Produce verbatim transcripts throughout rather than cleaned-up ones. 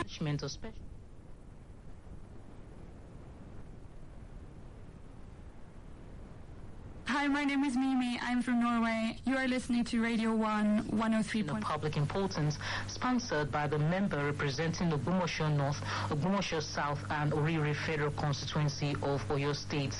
management of special. Hi, my name is Mimi. I'm from Norway. You are listening to Radio one, one oh three point Of public importance, sponsored by the member representing Ogbomoso North, Ogbomoso South, and Orire Federal Constituency of Oyo State,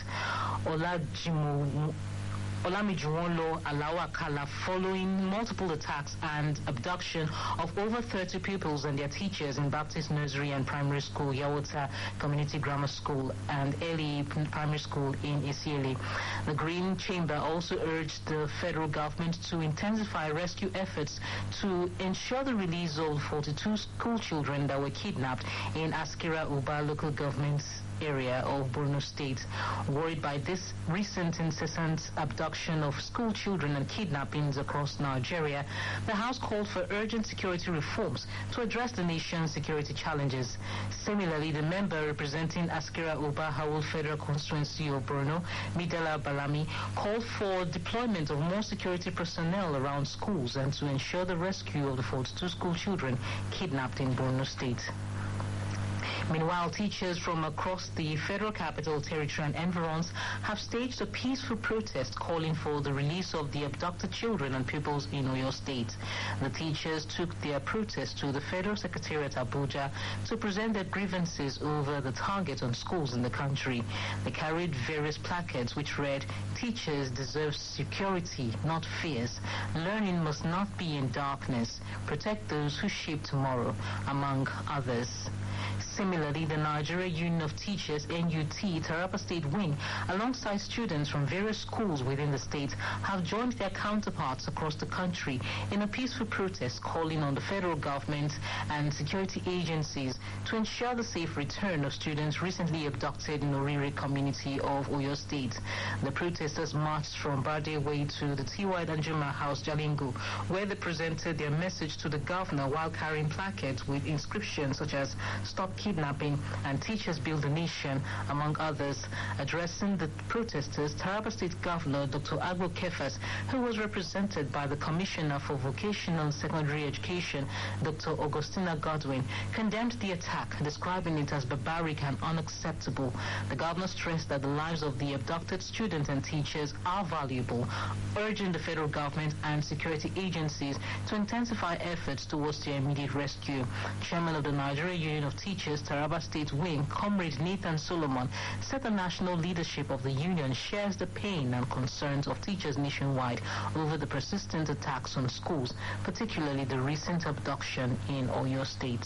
Olajimu Olamijuwonlo Alawakala, following multiple attacks and abduction of over thirty pupils and their teachers in Baptist Nursery and Primary School, Yawota Community Grammar School, and Eli Primary School in Isiele. The Green Chamber also urged the federal government to intensify rescue efforts to ensure the release of forty-two school children that were kidnapped in Askira Uba local government area of Borno State. Worried by this recent incessant abduction of school children and kidnappings across Nigeria, the House called for urgent security reforms to address the nation's security challenges. Similarly, the member representing Askira Uba Hawul Federal Constituency of Borno, Midela Balami, called for deployment of more security personnel around schools and to ensure the rescue of the forty-two school children kidnapped in Borno State. Meanwhile, teachers from across the Federal Capital Territory and environs have staged a peaceful protest calling for the release of the abducted children and pupils in Oyo State. The teachers took their protest to the Federal Secretariat Abuja to present their grievances over the target on schools in the country. They carried various placards which read, "Teachers deserve security, not fears. Learning must not be in darkness. Protect those who shape tomorrow," among others. Similarly, the Nigeria Union of Teachers, N U T, Taraba State Wing, alongside students from various schools within the state, have joined their counterparts across the country in a peaceful protest calling on the federal government and security agencies to ensure the safe return of students recently abducted in Orire community of Oyo State. The protesters marched from Bardeway to the T Y Danjuma House, Jalingo, where they presented their message to the governor while carrying placards with inscriptions such as "Stop Kidnapping" and "Teachers Build the Nation," among others. Addressing the protesters, Taraba State Governor Doctor Agbo Kefas, who was represented by the Commissioner for Vocational and Secondary Education, Doctor Augustina Godwin, condemned the attack, describing it as barbaric and unacceptable. The governor stressed that the lives of the abducted students and teachers are valuable, urging the federal government and security agencies to intensify efforts towards their immediate rescue. Chairman of the Nigeria Union of Teachers, Taraba State Wing, Comrade Nathan Solomon, said the national leadership of the union shares the pain and concerns of teachers nationwide over the persistent attacks on schools, particularly the recent abduction in Oyo State.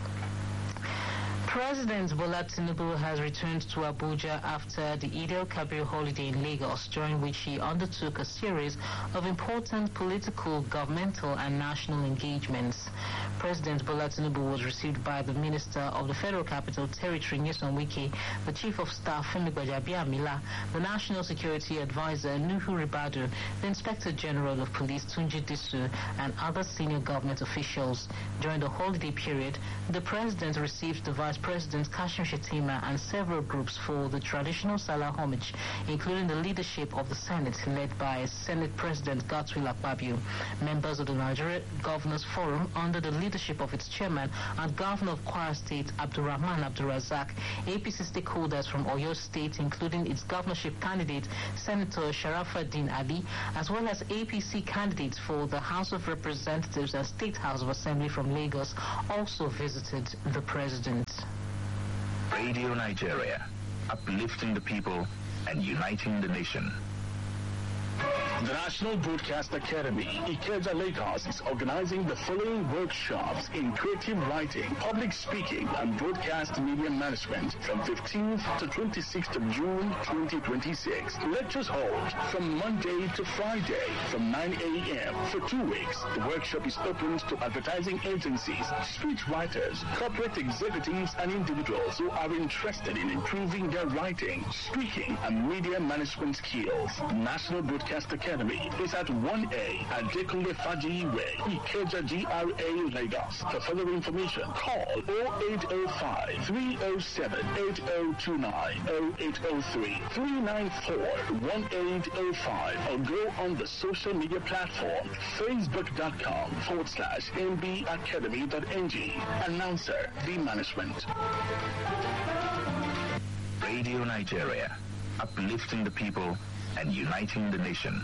President Bola Tinubu has returned to Abuja after the Eid al-Kabir holiday in Lagos, during which he undertook a series of important political, governmental and national engagements. President Bola Tinubu was received by the Minister of the Federal Capital Territory, Nyesom Wike, the Chief of Staff, Femi Gbajabiamila, the National Security Advisor, Nuhu Ribadu, the Inspector General of Police, Tunji Disu, and other senior government officials. During the holiday period, the President received the Vice President Kashim Shettima and several groups for the traditional Salah homage, including the leadership of the Senate led by Senate President Godswill Akpabio, members of the Nigeria Governors Forum under the leadership of its chairman and Governor of Kwara State Abdurrahman Abdurazak, A P C stakeholders from Oyo State, including its governorship candidate Senator Sharafuddin Ali, as well as A P C candidates for the House of Representatives and State House of Assembly from Lagos, also visited the President. Radio Nigeria, uplifting the people and uniting the nation. The National Broadcast Academy, Ikeja, Lagos, is organizing the following workshops in creative writing, public speaking, and broadcast media management from fifteenth to twenty-sixth of June twenty twenty-six. Lectures hold from Monday to Friday from nine a m for two weeks. The workshop is open to advertising agencies, speech writers, corporate executives, and individuals who are interested in improving their writing, speaking, and media management skills. The National Broadcast Academy Academy is at one A Adekunle Faji Way, Ikeja G R A, Lagos. For further information, call oh eight oh five, three oh seven, eight oh two nine, oh eight oh three, three nine four, one eight oh five, or go on the social media platform facebook.com forward slash mbacademy.ng. Announcer, the management. Radio Nigeria, uplifting the people and uniting the nation.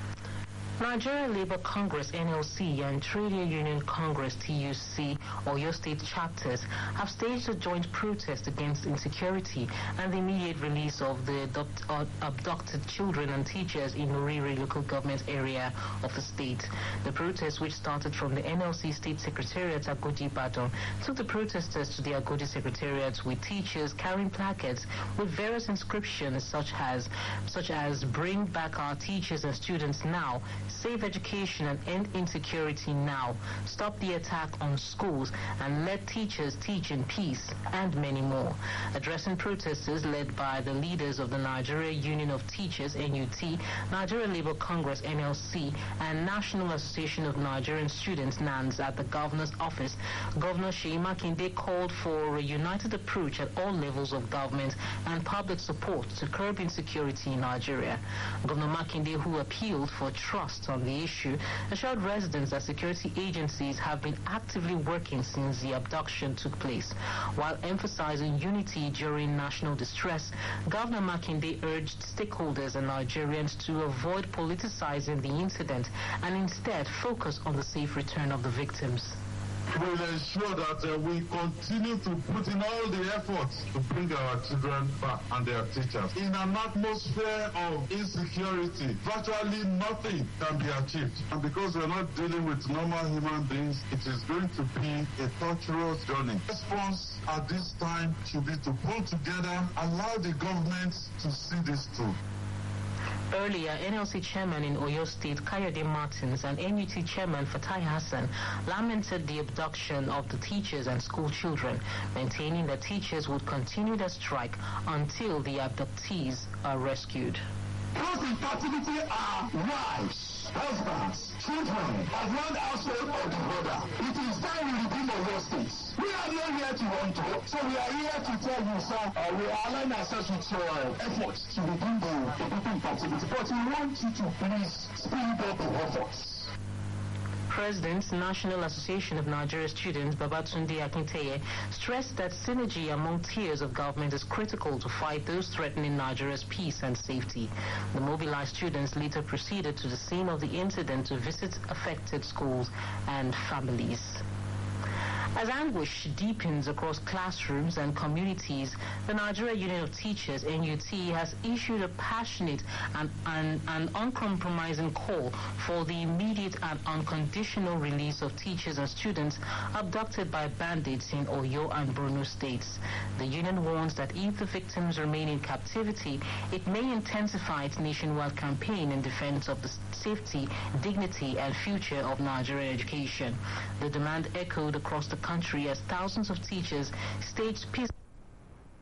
Nigeria Labour Congress N L C and Trade Union Congress T U C, Oyo State chapters, have staged a joint protest against insecurity and the immediate release of the adopt, uh, abducted children and teachers in Oriri local government area of the state. The protest, which started from the N L C State Secretariat at Agodi Ibadan, took the protesters to the Agodi Secretariat with teachers carrying placards with various inscriptions such as, such as "Bring back our teachers and students now," "Save education and end insecurity now," "Stop the attack on schools," and "Let teachers teach in peace," and many more. Addressing protesters led by the leaders of the Nigeria Union of Teachers N U T, Nigeria Labour Congress N L C, and National Association of Nigerian Students N A N S at the Governor's office, Governor Seyi Makinde called for a united approach at all levels of government and public support to curb insecurity in Nigeria. Governor Makinde, who appealed for trust on the issue, assured residents that security agencies have been actively working since the abduction took place. While emphasizing unity during national distress, Governor Makinde urged stakeholders and Nigerians to avoid politicizing the incident and instead focus on the safe return of the victims. We will ensure that uh, we continue to put in all the efforts to bring our children back and their teachers. In an atmosphere of insecurity, virtually nothing can be achieved. And because we're not dealing with normal human beings, it is going to be a torturous journey. The response at this time should be to pull together, allow the government to see this through. Earlier, N L C chairman in Oyo State, Kayode Martins, and N U T chairman Fatai Hassan lamented the abduction of the teachers and school children, maintaining that teachers would continue their strike until the abductees are rescued. Those in captivity are wives, husbands, children, of one household or the other. It is time we redeem Oyo State. We are not here to run to, so we are here to tell you, sir, uh, we are aligning ourselves with your uh, efforts to redeem the people in captivity. But we want you to please speed up the efforts. President, National Association of Nigeria Students, Babatunde Akinteye, stressed that synergy among tiers of government is critical to fight those threatening Nigeria's peace and safety. The mobilized students later proceeded to the scene of the incident to visit affected schools and families. As anguish deepens across classrooms and communities, the Nigeria Union of Teachers, N U T, has issued a passionate and, and, and uncompromising call for the immediate and unconditional release of teachers and students abducted by bandits in Oyo and Borno states. The union warns that if the victims remain in captivity, it may intensify its nationwide campaign in defense of the safety, dignity, and future of Nigerian education. The demand echoed across the country as thousands of teachers staged peace